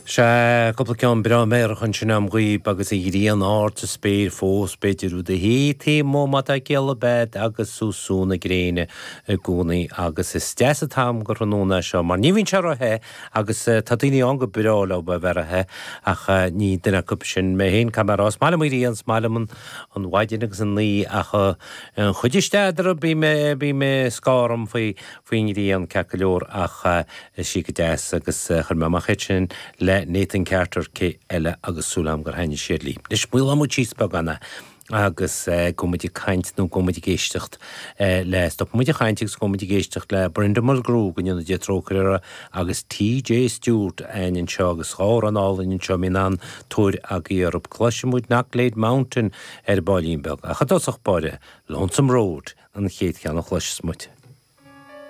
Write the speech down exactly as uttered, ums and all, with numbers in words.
Se couple cean bra méir chun sin am gcuí agus i gríon áirt a spéir fós beidirú de hí tí mó mat a geala bed agus súsúna gréine a gúnaí agus is steasa tam gur anúna seo mar ní vín se he agus tá daoine an go burála ba bherathe ach ní duine cup sin mé hén camerás mála mí íons málaman an bhaidin agus an lí ach chuidirsteidir bí mé bí mé scáram faoi faoin íon ceca leor ach si go deas agus chur me maiid sin le Nathan Carter cé eile agus súlam gur haine siad lí. Is bhfuil am tíospa ganna agus gomidi caint nó gomidi géistecht le stop muide chaintig gomidi géistecht le Brenda Mulgrew gannne de trochar agus T J Stewart ein in seo agus chár an all in seo min an túir ag Europe Clushamwood Knacklade Mountain er Balínbeg a chadosach báde Lonesome Road an chéad cheannach leis smuid.